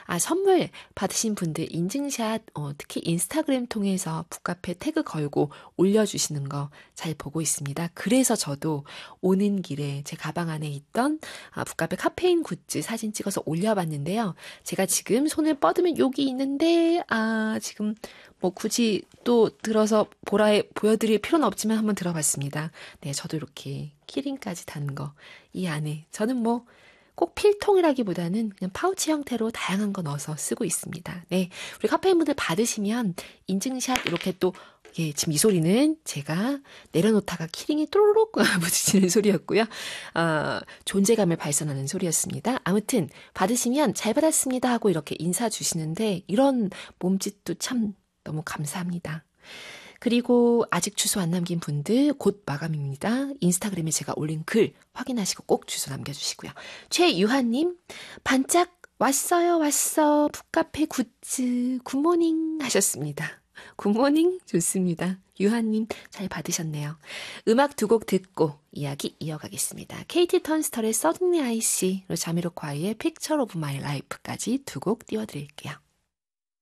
선물 받으신 분들 인증샷, 특히 인스타그램 통해서 북카페 태그 걸고 올려주시는 거 잘 보고 있습니다. 그래서 저도 오는 길에 제 가방 안에 있던 북카페 카페인 굿즈 사진 찍어서 올려봤는데요. 제가 지금 손을 뻗으면 여기 있는데, 지금 뭐 굳이 또 들어서 보여드릴 필요는 없지만 한번 들어봤습니다. 네, 저도 이렇게 키링까지 단 거, 이 안에. 저는 뭐, 꼭 필통이라기보다는 그냥 파우치 형태로 다양한 거 넣어서 쓰고 있습니다. 네, 우리 카페인분들 받으시면 인증샷 이렇게 또 지금 이 소리는 제가 내려놓다가 키링이 또르륵 부딪히는 소리였고요. 존재감을 발산하는 소리였습니다. 아무튼 받으시면 잘 받았습니다 하고 이렇게 인사 주시는데 이런 몸짓도 참 너무 감사합니다. 그리고 아직 주소 안 남긴 분들 곧 마감입니다. 인스타그램에 제가 올린 글 확인하시고 꼭 주소 남겨주시고요. 최유하님, 반짝 왔어요 왔어 북카페 굿즈 굿모닝 하셨습니다. 굿모닝 좋습니다. 유하님 잘 받으셨네요. 음악 두 곡 듣고 이야기 이어가겠습니다. KT 턴스털의 Suddenly I See로 자미로콰이의 Picture of My Life까지 두 곡 띄워드릴게요.